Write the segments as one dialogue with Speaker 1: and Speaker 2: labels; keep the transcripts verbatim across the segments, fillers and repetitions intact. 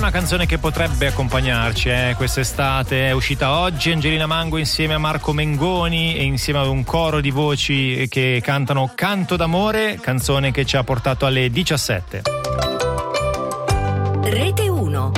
Speaker 1: una canzone che potrebbe accompagnarci eh, quest'estate. È uscita oggi Angelina Mango insieme a Marco Mengoni e insieme ad un coro di voci che cantano Canto d'amore, canzone che ci ha portato alle diciassette.
Speaker 2: Rete uno.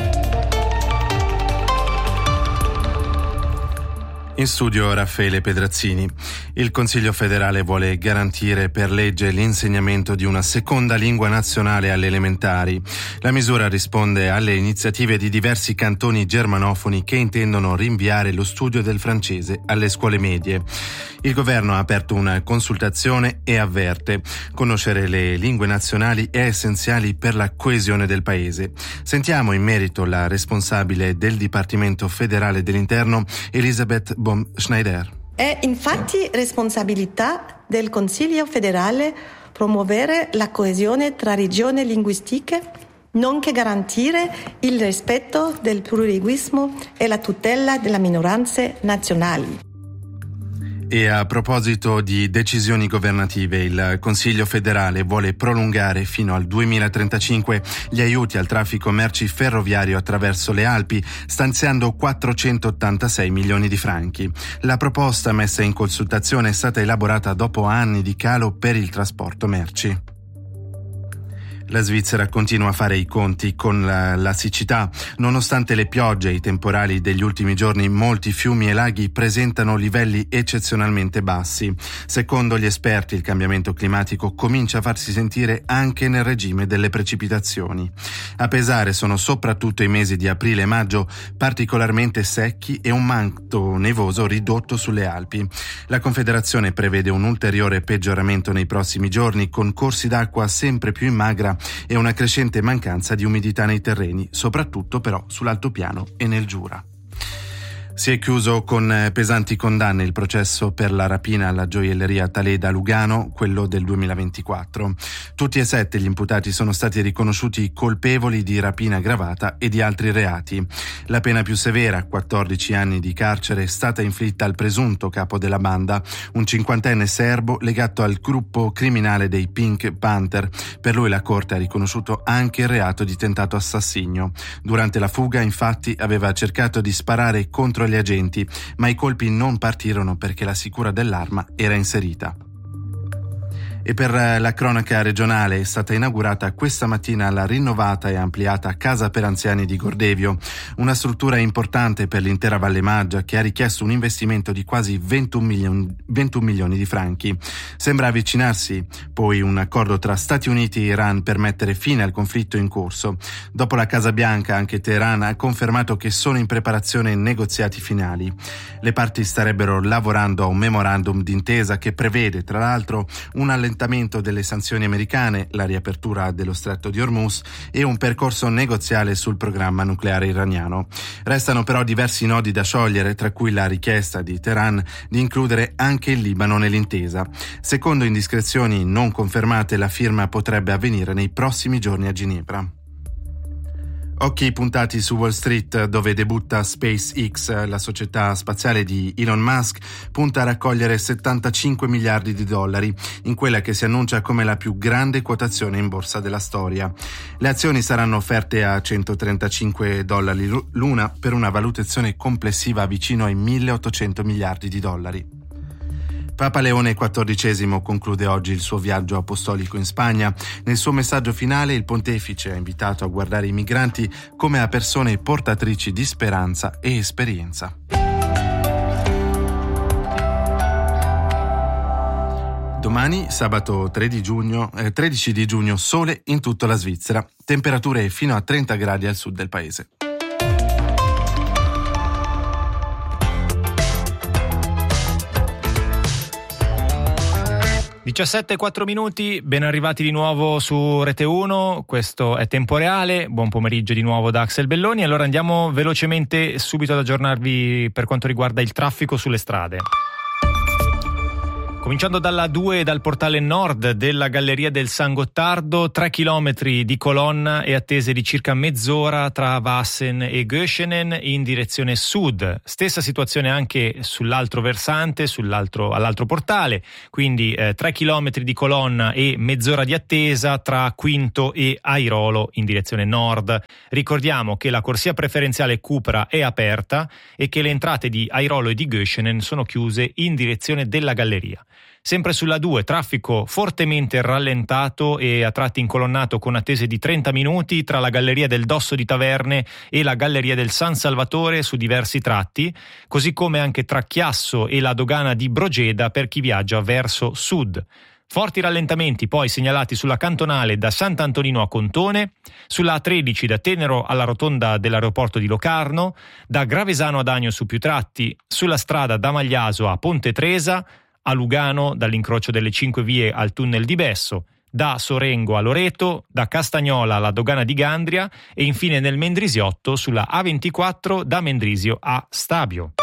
Speaker 3: In studio Raffaele Pedrazzini. Il Consiglio federale vuole garantire per legge l'insegnamento di una seconda lingua nazionale alle elementari. La misura risponde alle iniziative di diversi cantoni germanofoni che intendono rinviare lo studio del francese alle scuole medie. Il governo ha aperto una consultazione e avverte: conoscere le lingue nazionali è essenziale per la coesione del paese. Sentiamo in merito la responsabile del Dipartimento federale dell'Interno, Elisabeth Baum-Schneider.
Speaker 4: È infatti responsabilità del Consiglio federale promuovere la coesione tra regioni linguistiche, nonché garantire il rispetto del plurilinguismo e la tutela delle minoranze nazionali.
Speaker 3: E a proposito di decisioni governative, il Consiglio federale vuole prolungare fino al duemilatrentacinque gli aiuti al traffico merci ferroviario attraverso le Alpi, stanziando quattrocentottantasei milioni di franchi. La proposta messa in consultazione è stata elaborata dopo anni di calo per il trasporto merci. La Svizzera continua a fare i conti con la, la siccità. Nonostante le piogge e i temporali degli ultimi giorni, molti fiumi e laghi presentano livelli eccezionalmente bassi. Secondo gli esperti, il cambiamento climatico comincia a farsi sentire anche nel regime delle precipitazioni. A pesare sono soprattutto i mesi di aprile e maggio, particolarmente secchi, e un manto nevoso ridotto sulle Alpi. La Confederazione prevede un ulteriore peggioramento nei prossimi giorni, con corsi d'acqua sempre più in magra e una crescente mancanza di umidità nei terreni, soprattutto però sull'altopiano e nel Giura. Si è chiuso con pesanti condanne il processo per la rapina alla gioielleria Taleda a Lugano, quello del duemilaventiquattro. Tutti e sette gli imputati sono stati riconosciuti colpevoli di rapina aggravata e di altri reati. La pena più severa, quattordici anni di carcere, è stata inflitta al presunto capo della banda, un cinquantenne serbo legato al gruppo criminale dei Pink Panther. Per lui la Corte ha riconosciuto anche il reato di tentato assassinio. Durante la fuga, infatti, aveva cercato di sparare contro gli agenti, ma i colpi non partirono perché la sicura dell'arma era inserita. E per la cronaca regionale è stata inaugurata questa mattina la rinnovata e ampliata Casa per Anziani di Gordevio, una struttura importante per l'intera Valle Maggia che ha richiesto un investimento di quasi ventuno milioni, ventuno milioni di franchi. Sembra avvicinarsi poi un accordo tra Stati Uniti e Iran per mettere fine al conflitto in corso. Dopo la Casa Bianca, anche Teheran ha confermato che sono in preparazione negoziati finali. Le parti starebbero lavorando a un memorandum d'intesa che prevede, tra l'altro, un allentamento delle sanzioni americane, la riapertura dello stretto di Hormuz e un percorso negoziale sul programma nucleare iraniano. Restano però diversi nodi da sciogliere, tra cui la richiesta di Teheran di includere anche il Libano nell'intesa. Secondo indiscrezioni non confermate, la firma potrebbe avvenire nei prossimi giorni a Ginevra. Occhi puntati su Wall Street, dove debutta SpaceX, la società spaziale di Elon Musk, punta a raccogliere settantacinque miliardi di dollari in quella che si annuncia come la più grande quotazione in borsa della storia. Le azioni saranno offerte a centotrentacinque dollari l'una per una valutazione complessiva vicino ai milleottocento miliardi di dollari. Papa Leone quattordicesimo conclude oggi il suo viaggio apostolico in Spagna. Nel suo messaggio finale il pontefice ha invitato a guardare i migranti come a persone portatrici di speranza e esperienza. Domani, sabato tredici giugno, eh, tredici di giugno, sole in tutta la Svizzera, temperature fino a trenta gradi al sud del paese.
Speaker 1: diciassette e quattro minuti, ben arrivati di nuovo su Rete uno, questo è Tempo Reale, buon pomeriggio di nuovo da Axel Belloni. Allora andiamo velocemente subito ad aggiornarvi per quanto riguarda il traffico sulle strade. Cominciando dalla due, dal portale nord della Galleria del San Gottardo, tre chilometri di colonna e attese di circa mezz'ora tra Wassen e Göschenen in direzione sud. Stessa situazione anche sull'altro versante, sull'altro, all'altro portale, quindi eh, tre chilometri di colonna e mezz'ora di attesa tra Quinto e Airolo in direzione nord. Ricordiamo che la corsia preferenziale Cupra è aperta e che le entrate di Airolo e di Göschenen sono chiuse in direzione della galleria. Sempre sulla due, traffico fortemente rallentato e a tratti incolonnato con attese di trenta minuti tra la Galleria del Dosso di Taverne e la Galleria del San Salvatore su diversi tratti, così come anche tra Chiasso e la dogana di Brogeda per chi viaggia verso sud. Forti rallentamenti poi segnalati sulla cantonale da Sant'Antonino a Contone, sulla A tredici da Tenero alla rotonda dell'aeroporto di Locarno, da Gravesano ad Agno su più tratti, sulla strada da Magliaso a Ponte Tresa, a Lugano dall'incrocio delle cinque vie al tunnel di Besso, da Sorengo a Loreto, da Castagnola alla dogana di Gandria e infine nel Mendrisiotto sulla A ventiquattro da Mendrisio a Stabio.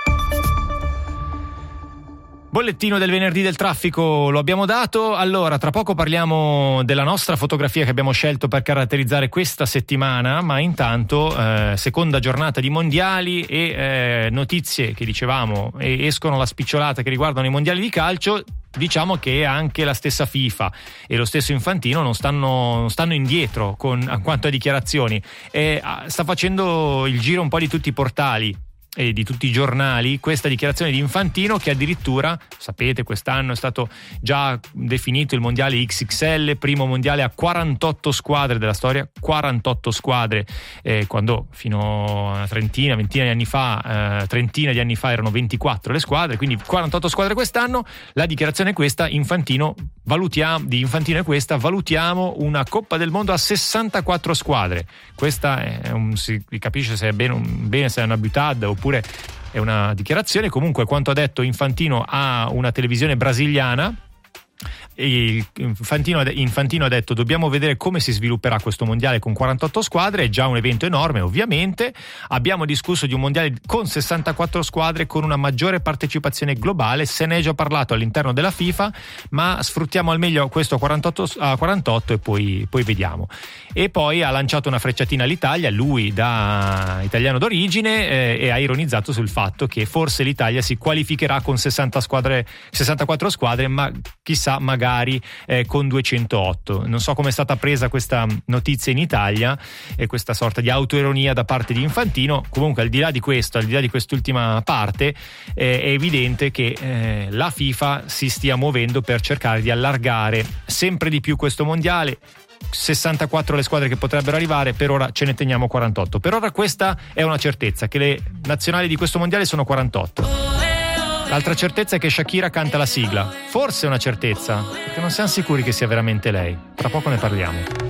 Speaker 1: Bollettino del venerdì del traffico lo abbiamo dato, allora tra poco parliamo della nostra fotografia che abbiamo scelto per caratterizzare questa settimana, ma intanto eh, seconda giornata di mondiali e eh, notizie che dicevamo e escono la spicciolata che riguardano i mondiali di calcio. Diciamo che anche la stessa FIFA e lo stesso Infantino non stanno, non stanno indietro con, a quanto a dichiarazioni e sta facendo il giro un po' di tutti i portali e di tutti i giornali questa dichiarazione di Infantino che addirittura, sapete, quest'anno è stato già definito il mondiale X X L, primo mondiale a quarantotto squadre della storia, quarantotto squadre, eh, quando fino a trentina, ventina di anni fa, eh, trentina di anni fa erano ventiquattro le squadre, quindi quarantotto squadre quest'anno. La dichiarazione è questa, Infantino valutiamo, di Infantino è questa, valutiamo una Coppa del Mondo a sessantaquattro squadre. Questa è un, si capisce se è bene, un, bene se è una butade oppure è una dichiarazione. Comunque quanto ha detto Infantino a una televisione brasiliana, Infantino, Infantino ha detto dobbiamo vedere come si svilupperà questo mondiale con quarantotto squadre, è già un evento enorme ovviamente, abbiamo discusso di un mondiale con sessantaquattro squadre con una maggiore partecipazione globale, se ne è già parlato all'interno della FIFA, ma sfruttiamo al meglio questo a quarantotto, a quarantotto e poi, poi vediamo. E poi ha lanciato una frecciatina all'Italia, lui da italiano d'origine, eh, e ha ironizzato sul fatto che forse l'Italia si qualificherà con sessanta squadre, sessantaquattro squadre, ma chissà, magari Eh, con duecentootto. Non so come è stata presa questa notizia in Italia e questa sorta di autoironia da parte di Infantino. Comunque al di là di questo, al di là di quest'ultima parte, eh, è evidente che eh, la FIFA si stia muovendo per cercare di allargare sempre di più questo mondiale. sessantaquattro le squadre che potrebbero arrivare, per ora ce ne teniamo quarantotto. Per ora questa è una certezza, che le nazionali di questo mondiale sono quarantotto. L'altra certezza è che Shakira canta la sigla. Forse è una certezza, perché non siamo sicuri che sia veramente lei. Tra poco ne parliamo.